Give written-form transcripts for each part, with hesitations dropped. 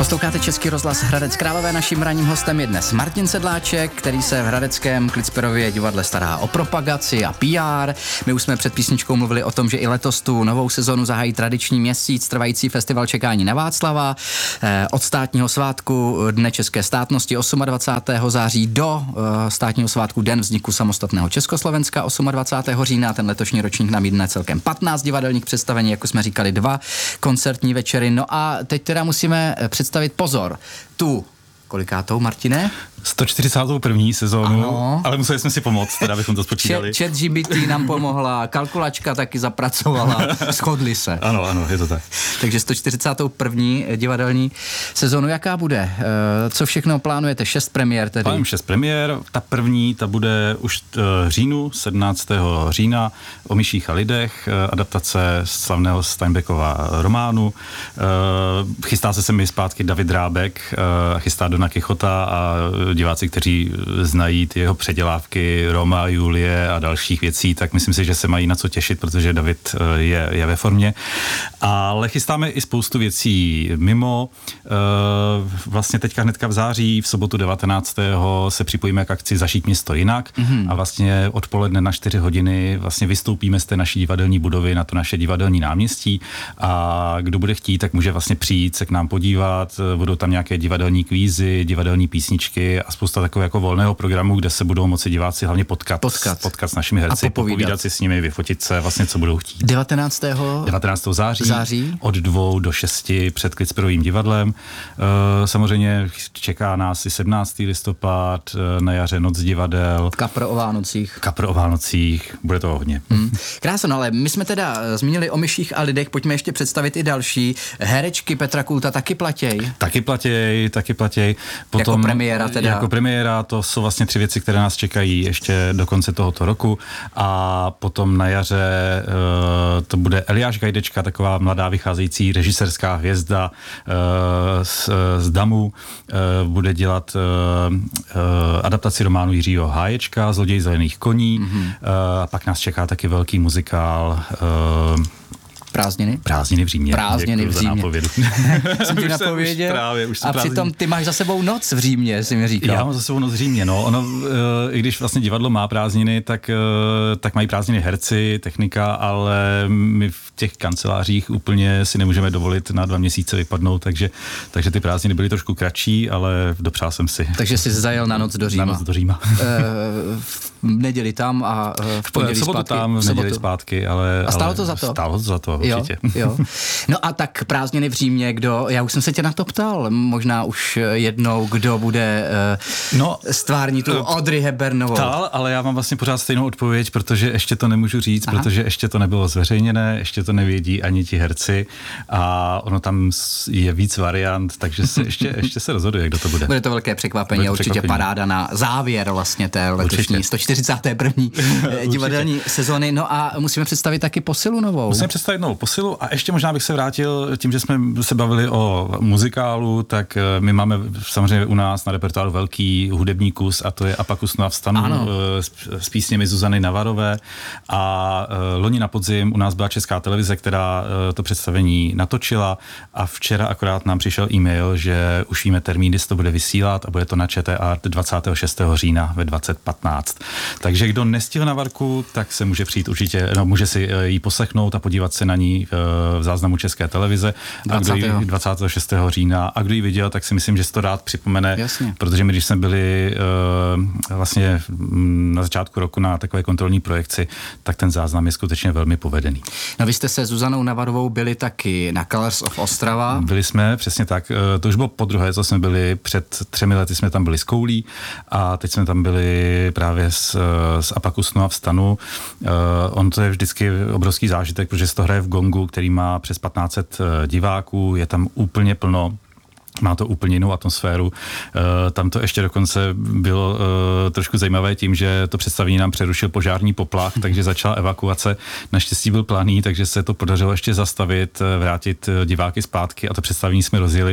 Posloucháte Český rozhlas Hradec Králové. Naším ranním hostem je dnes Martin Sedláček, který se v hradeckém Klitsperově divadle stará o propagaci a PR. My už jsme před písničkou mluvili o tom, že i letos tu novou sezonu zahájí tradiční měsíc trvající festival Čekání na Václava. Od státního svátku Dne české státnosti 28. září do státního svátku Den vzniku samostatného Československa 28. října. Ten letošní ročník nabídne celkem 15 divadelních představení, jako jsme říkali, 2 koncertní večery. No a teď teda musíme představit, pozor, tu kolikátou, Martine? 141. sezónu, ano. Ale museli jsme si pomoct, teda bychom to spočítali. ChatGPT nám pomohla, kalkulačka taky zapracovala, shodli se. Ano, je to tak. Takže 141. divadelní sezónu, jaká bude? Co všechno plánujete? 6 premiér tedy? Plánujeme 6 premiér, ta první, ta bude už v říjnu, 17. října, o myších a lidech, adaptace slavného Steinbeckova románu. Chystá se mi zpátky David Rábek, chystá Dona Kichota a diváci, kteří znají ty jeho předělávky Roma, Julie a dalších věcí, tak myslím si, že se mají na co těšit, protože David je ve formě. Ale chystáme i spoustu věcí mimo. Vlastně teďka hnedka v září, v sobotu 19. se připojíme k akci Zašít město jinak a vlastně odpoledne na 4 hodiny vlastně vystoupíme z té naší divadelní budovy na to naše divadelní náměstí a kdo bude chtít, tak může vlastně přijít se k nám podívat. Budou tam nějaké divadelní kvízy, divadelní písničky a spousta takového jako volného programu, kde se budou moci diváci hlavně potkat s našimi herci, popovídat si s nimi, vyfotit se, vlastně co budou chtít. 19. září od 2 do 6 před Klitsperovým divadlem. Samozřejmě čeká nás i 17. listopad, na jaře Noc divadel. Kapr o Vánocích. Bude to hodně. Krásno, ale my jsme teda zmínili o myších a lidech, pojďme ještě představit i další. Herečky Petra Kulta taky platěj. Taky platěj. Potom, jako premiéra teda. Jako premiéra, to jsou vlastně 3 věci, které nás čekají ještě do konce tohoto roku a potom na jaře to bude Eliáš Gajdečka, taková mladá vycházející režisérská hvězda z Damu, bude dělat adaptaci románu Jiřího Háječka Zloděj zelených koní, a pak nás čeká taky velký muzikál Prázdniny v Římě. Jsem ti napověděl. A přitom ty máš za sebou noc v Římě, jsi mi říkal. Já mám za sebou noc v Římě, no. Ono, i když vlastně divadlo má prázdniny, tak mají prázdniny herci, technika, ale my v těch kancelářích úplně si nemůžeme dovolit na 2 měsíce vypadnout, takže ty prázdniny byly trošku kratší, ale dopřál jsem si. Takže jsi zajel na noc do Říma. V neděli tam a v pondělí zpátky. V sobotu tam, v neděli zpátky, ale... A stálo to za to? Stálo to za to. Určitě. Jo. No a tak prázdniny v Římě, já už jsem se tě na to ptal, možná už jednou, kdo bude stvárnit tu Audrey Hepburnovou. Ptal, ale já mám vlastně pořád stejnou odpověď, protože ještě to nemůžu říct, protože ještě to nebylo zveřejněné, ještě to nevědí ani ti herci a ono tam je víc variant, takže se ještě se rozhoduje, kdo to bude. Bude to velké překvapení a určitě paráda na závěr vlastně té letošní 141. divadelní sezóny. No a musíme představit taky posilu novou. Musíme představit novou posilu a ještě možná bych se vrátil tím, že jsme se bavili o muzikálu, tak my máme samozřejmě u nás na repertoáru velký hudební kus a to je Apakus Nova vstanu s písněmi Zuzany Navarové a loni na podzim u nás byla Česká televize, která to představení natočila a včera akorát nám přišel e-mail, že už víme termín, kdy se to bude vysílat a bude to na ČT Art 26. října ve 20:15. Takže kdo nestihl na Varku, tak se může přijít určitě, může si ji poslechnout a podívat se na ní v záznamu České televize 26. října. A kdo ji viděl, tak si myslím, že se to rád připomene, protože my, když jsme byli vlastně na začátku roku na takové kontrolní projekci, tak ten záznam je skutečně velmi povedený. No vy jste se Zuzanou Navarovou byli taky na Colors of Ostrava. Byli jsme, přesně tak. To už bylo podruhé, co jsme byli. Před 3 lety jsme tam byli s Koulí a teď jsme tam byli právě s Apakus Nova vstanu. On to je vždycky obrovský zážitek, protože se to hraje v Gongu, který má přes 1500 diváků, je tam úplně plno. Má to úplně jinou atmosféru. Tam to ještě dokonce bylo trošku zajímavé tím, že to představení nám přerušil požární poplach, takže začala evakuace. Naštěstí byl planý, takže se to podařilo ještě zastavit, vrátit diváky zpátky a to představení jsme rozjeli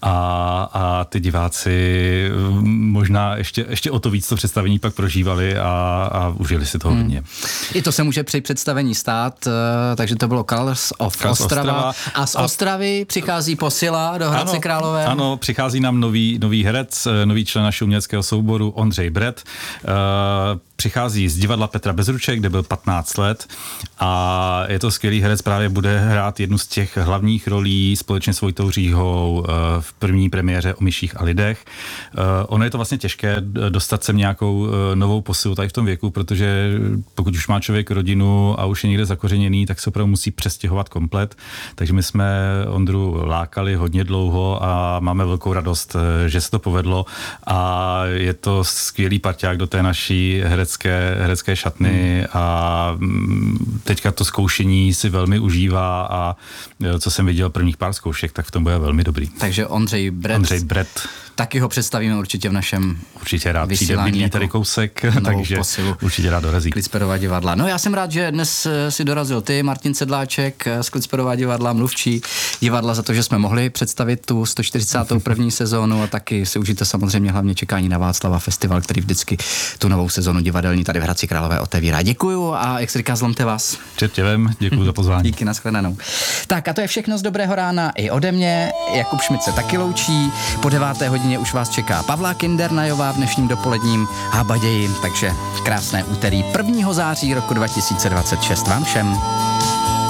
a ty diváci možná ještě o to víc to představení pak prožívali a užili si to hodně. I to se může při představení stát, takže to bylo Colors of Ostrava. A z Ostravy přichází posila do Hradce Králové. Ano, přichází nám nový herec, nový člen našeho uměleckého souboru Ondřej Brett. Přichází z divadla Petra Bezruče, kde byl 15 let a je to skvělý herec, právě bude hrát jednu z těch hlavních rolí společně s Vojtou Říhou v první premiéře O myších a lidech. Ono je to vlastně těžké dostat sem nějakou novou posilu tady v tom věku, protože pokud už má člověk rodinu a už je někde zakořeněný, tak se opravdu musí přestěhovat komplet. Takže my jsme Ondru lákali hodně dlouho a máme velkou radost, že se to povedlo a je to skvělý parťák do té naší herecké šatny a teďka to zkoušení si velmi užívá a co jsem viděl prvních pár zkoušek, tak v tom bude velmi dobrý. Takže Ondřej Brett. Taky ho představíme určitě v našem určitě rád přijde, bydlí tady kousek, takže určitě rád dorazí. Klicperova divadla. No já jsem rád, že dnes si dorazil ty, Martin Sedláček z Klicperova divadla, mluvčí divadla, za to, že jsme mohli představit tu 141. sezónu a taky si užijte samozřejmě hlavně čekání na Václava festival, který vždycky tu novou sezónu divadelní tady v Hradci Králové otevírá. Děkuju a jak se říká, zlomte vás. Čertěvem, děkuju za pozvání. Díky, nashledanou. Tak a to je všechno z Dobrého rána i ode mě. Jakub Šmit se taky loučí. Po 9. hodině už vás čeká Pavla Kindernajová v dnešním dopoledním Habaději, takže krásné úterý 1. září roku 2026 vám všem.